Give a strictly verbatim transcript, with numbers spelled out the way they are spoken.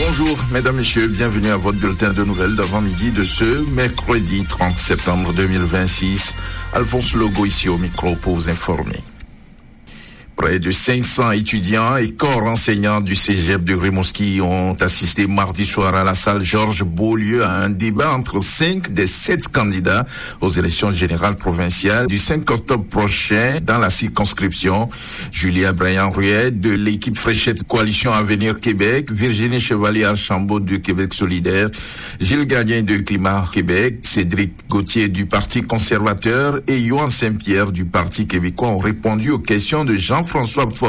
Bonjour, mesdames, messieurs, bienvenue à votre bulletin de nouvelles d'avant-midi de ce mercredi trente septembre deux mille vingt-six. Alphonse Logo ici au micro pour vous informer. Près de cinq cents étudiants et corps enseignants du cégep de Rimouski ont assisté mardi soir à la salle Georges Beaulieu à un débat entre cinq des sept candidats aux élections générales provinciales du cinq octobre prochain dans la circonscription. Julien Brian-Ruet de l'équipe Fréchette Coalition Avenir Québec, Virginie Chevalier-Archambault de Québec Solidaire, Gilles Gagnon de Climat Québec, Cédric Gauthier du Parti conservateur et Yohan Saint-Pierre du Parti québécois ont répondu aux questions de Jean François